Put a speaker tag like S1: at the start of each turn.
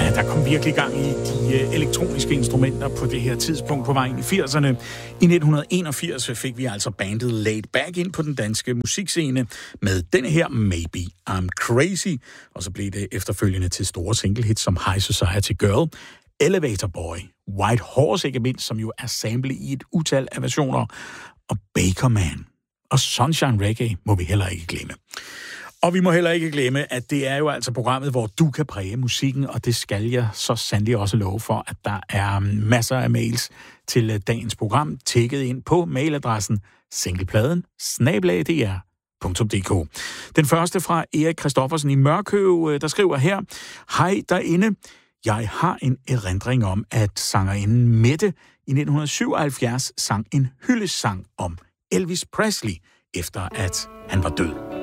S1: der kom virkelig gang i de elektroniske instrumenter på det her tidspunkt på vejen i 80'erne. I 1981 fik vi altså bandet Laid Back ind på den danske musikscene med denne her Maybe I'm Crazy, og så blev det efterfølgende til store singlehits som High Society Girl, Elevator Boy, White Horse ikke mindst, som jo er samlet i et utal af versioner, og Baker Man. Og Sunshine Reggae må vi heller ikke glemme. Og vi må heller ikke glemme, at det er jo altså programmet, hvor du kan præge musikken, og det skal jeg så sandelig også love for, at der er masser af mails til dagens program, tækket ind på mailadressen singlepladen@dr.dk. Den første fra Erik Christoffersen i Mørkøv, der skriver her: Hej derinde, jeg har en erindring om, at sangerinden Mette i 1977 sang en hyldestsang om Elvis Presley, efter at han var død.